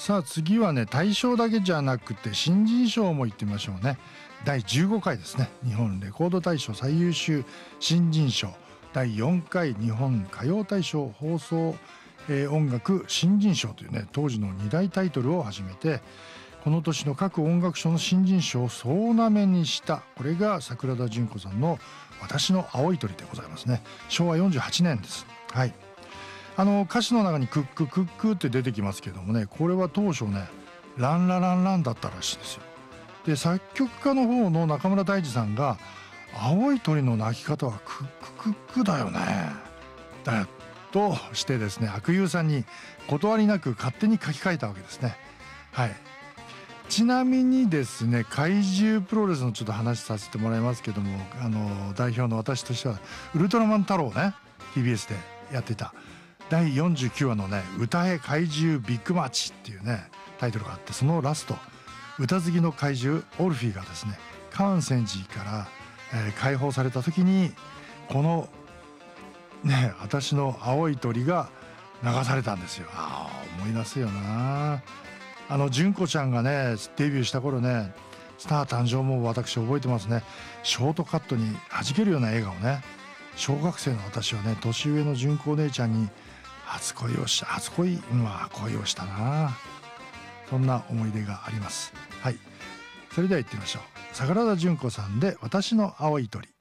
さあ次はね、大賞だけじゃなくて新人賞も言ってみましょうね。第15回ですね、日本レコード大賞最優秀新人賞、第4回日本歌謡大賞放送、音楽新人賞というね、当時の2大タイトルを始めて、この年の各音楽賞の新人賞を総なめにした、これが桜田淳子さんの私の青い鳥でございますね。昭和48年です。はい。歌詞の中にクッククックって出てきますけどもね、これは当初ね、ランラランランだったらしいですよ。で、作曲家の方の中村大二さんが、青い鳥の鳴き方はクッククックだよね。だとしてですね、阿久悠さんに断りなく勝手に書き換えたわけですね。はい。ちなみにですね、怪獣プロレスのちょっと話させてもらいますけども、代表の私としてはウルトラマン太郎ね、 TBS でやってた第49話のね、歌え怪獣ビッグマッチっていうねタイトルがあって、そのラスト、歌好きの怪獣オルフィがですね、カーン戦時から、解放された時に、このね、私の青い鳥が流されたんですよ。思い出すよな。純子ちゃんがねデビューした頃ね、スター誕生も私覚えてますね。ショートカットに弾けるような笑顔ね。小学生の私はね、年上の純子お姉ちゃんに恋をしたな。そんな思い出があります。はい、それでは行ってみましょう。桜田淳子さんで私の青い鳥。